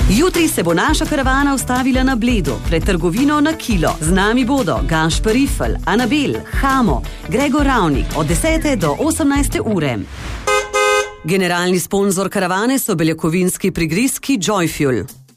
Jutri se bo naša karavana ustavila na Bledu, pred trgovino na Kilo. Z nami bodo Gašper Rifl, Anabel, Hamo, Gregor Ravnik od 10. do 18. ure. Generalni sponzor karavane so beljakovinski prigrizki Joyfuel.